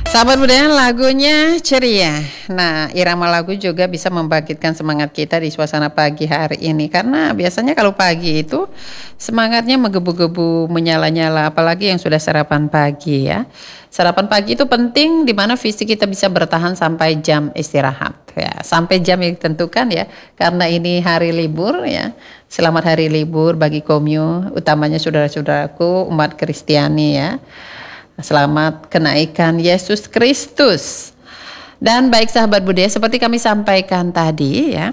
Sahabat budaya, lagunya ceria. Nah, irama lagu juga bisa membangkitkan semangat kita di suasana pagi hari ini. Karena biasanya kalau pagi itu semangatnya menggebu-gebu, menyala-nyala. Apalagi yang sudah sarapan pagi ya. Sarapan pagi itu penting di mana fisik kita bisa bertahan sampai jam istirahat. Ya, sampai jam yang ditentukan ya. Karena ini hari libur ya. Selamat hari libur bagi Komyu, utamanya saudara-saudaraku umat Kristiani ya. Selamat kenaikan Yesus Kristus. Dan baik sahabat budaya, seperti kami sampaikan tadi ya,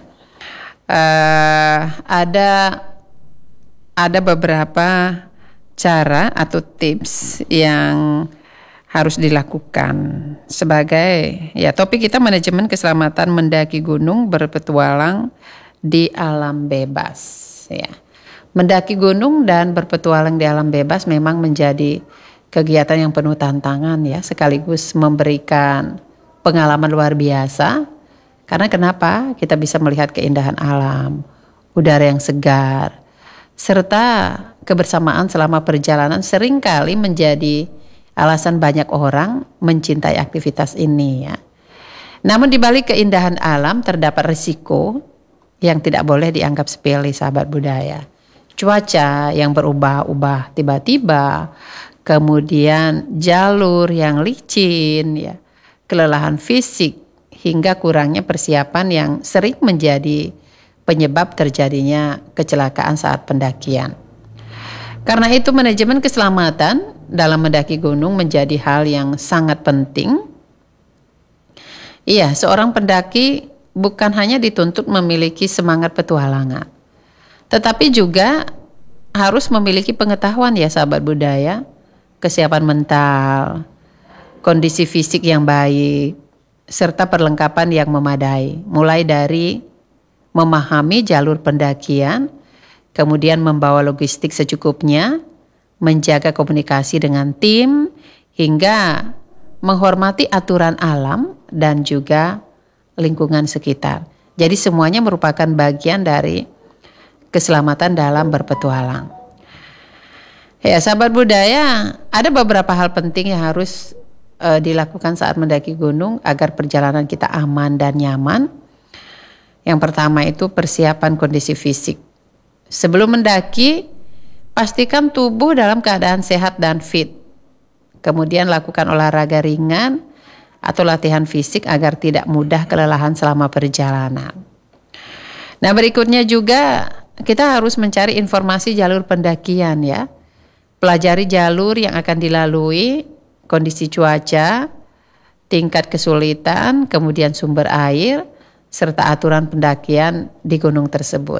ada beberapa cara atau tips yang harus dilakukan sebagai ya topik kita manajemen keselamatan mendaki gunung berpetualang di alam bebas ya. Mendaki gunung dan berpetualang di alam bebas memang menjadi kegiatan yang penuh tantangan ya, sekaligus memberikan pengalaman luar biasa. Karena kenapa? Kita bisa melihat keindahan alam, udara yang segar, serta kebersamaan selama perjalanan seringkali menjadi alasan banyak orang mencintai aktivitas ini ya. Namun di balik keindahan alam terdapat risiko yang tidak boleh dianggap sepele sahabat budaya. Cuaca yang berubah-ubah tiba-tiba, kemudian jalur yang licin, ya, kelelahan fisik, hingga kurangnya persiapan yang sering menjadi penyebab terjadinya kecelakaan saat pendakian. Karena itu manajemen keselamatan dalam mendaki gunung menjadi hal yang sangat penting. Iya, seorang pendaki bukan hanya dituntut memiliki semangat petualangan, tetapi juga harus memiliki pengetahuan ya sahabat budaya, kesiapan mental, kondisi fisik yang baik, serta perlengkapan yang memadai. Mulai dari memahami jalur pendakian, kemudian membawa logistik secukupnya, menjaga komunikasi dengan tim, hingga menghormati aturan alam dan juga lingkungan sekitar. Jadi semuanya merupakan bagian dari keselamatan dalam berpetualang. Ya sahabat budaya, ada beberapa hal penting yang harus dilakukan saat mendaki gunung agar perjalanan kita aman dan nyaman. Yang pertama itu persiapan kondisi fisik. Sebelum mendaki, pastikan tubuh dalam keadaan sehat dan fit. Kemudian lakukan olahraga ringan atau latihan fisik agar tidak mudah kelelahan selama perjalanan. Nah berikutnya juga kita harus mencari informasi jalur pendakian ya. Pelajari jalur yang akan dilalui, kondisi cuaca, tingkat kesulitan, kemudian sumber air, serta aturan pendakian di gunung tersebut.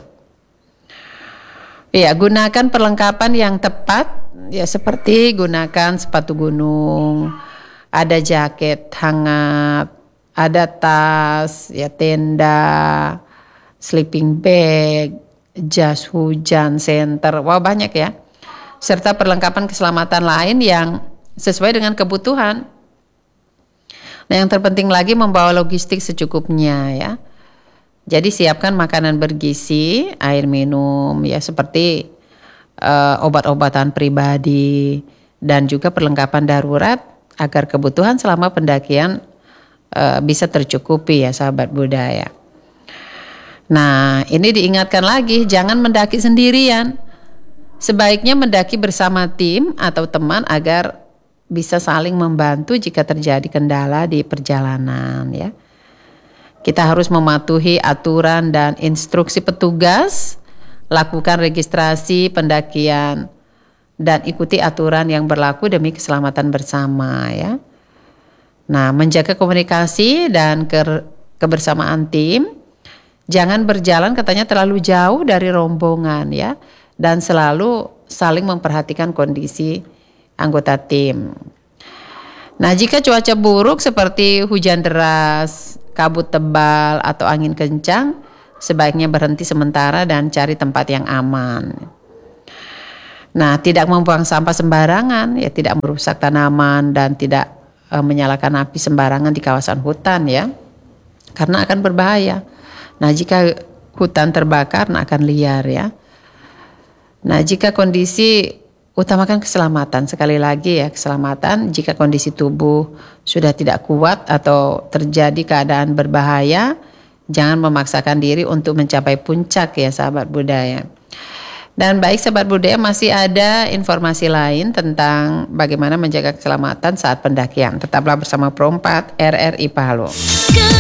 Ya, gunakan perlengkapan yang tepat, ya seperti gunakan sepatu gunung, ada jaket hangat, ada tas, ya tenda, sleeping bag, jas hujan, senter, wah banyak ya. Serta perlengkapan keselamatan lain yang sesuai dengan kebutuhan. Nah yang terpenting lagi membawa logistik secukupnya ya. Jadi siapkan makanan bergizi, air minum ya seperti obat-obatan pribadi dan juga perlengkapan darurat agar kebutuhan selama pendakian bisa tercukupi ya sahabat budaya. Nah ini diingatkan lagi, jangan mendaki sendirian. Sebaiknya mendaki bersama tim atau teman agar bisa saling membantu jika terjadi kendala di perjalanan ya. Kita harus mematuhi aturan dan instruksi petugas, lakukan registrasi pendakian dan ikuti aturan yang berlaku demi keselamatan bersama ya. Nah, menjaga komunikasi dan kebersamaan tim. Jangan berjalan katanya terlalu jauh dari rombongan ya. Dan selalu saling memperhatikan kondisi anggota tim. Nah, jika cuaca buruk seperti hujan deras, kabut tebal atau angin kencang, sebaiknya berhenti sementara dan cari tempat yang aman. Nah, tidak membuang sampah sembarangan, ya tidak merusak tanaman dan tidak menyalakan api sembarangan di kawasan hutan ya. Karena akan berbahaya. Nah, jika hutan terbakar akan liar ya. Nah, jika kondisi utamakan keselamatan. Sekali lagi ya, keselamatan. Jika kondisi tubuh sudah tidak kuat atau terjadi keadaan berbahaya, jangan memaksakan diri untuk mencapai puncak ya sahabat budaya. Dan baik sahabat budaya, masih ada informasi lain tentang bagaimana menjaga keselamatan saat pendakian. Tetaplah bersama Pro 4 RRI Palu.